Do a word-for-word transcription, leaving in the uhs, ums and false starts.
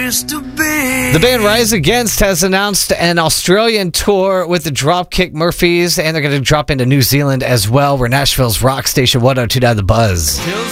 used to be. The band Rise Against has announced an Australian tour with the Dropkick Murphys, and they're going to drop into New Zealand as well. We're Nashville's rock station one oh two point nine The Buzz.